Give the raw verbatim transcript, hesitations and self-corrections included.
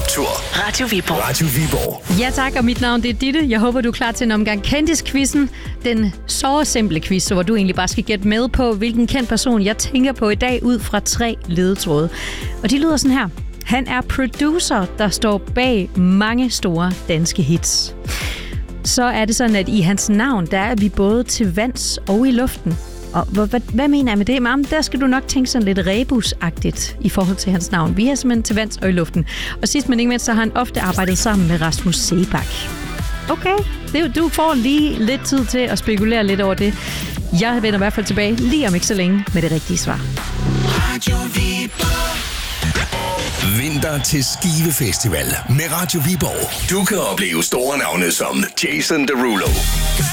Optur. Radio Viborg. Radio Viborg. Ja tak, og mit navn det er Ditte. Jeg håber, du er klar til en omgang kendis-quizzen. Den så simple quiz, hvor du egentlig bare skal gætte med på, hvilken kendt person jeg tænker på i dag ud fra tre ledetråde. Og de lyder sådan her. Han er producer, der står bag mange store danske hits. Så er det sådan, at i hans navn, der er vi både til vands og i luften. Og hvad, hvad, hvad mener jeg med det? Mam, der skal du nok tænke sådan lidt rebusagtigt i forhold til hans navn. Vi er simpelthen til vands og i luften. Og sidst men ikke mindst, så har han ofte arbejdet sammen med Rasmus Seebach. Okay, det, du får lige lidt tid til at spekulere lidt over det. Jeg vender i hvert fald tilbage lige om ikke så længe med det rigtige svar. Radio Viborg. Vinter til Skive Festival med Radio Viborg. Du kan opleve store navne som Jason Derulo,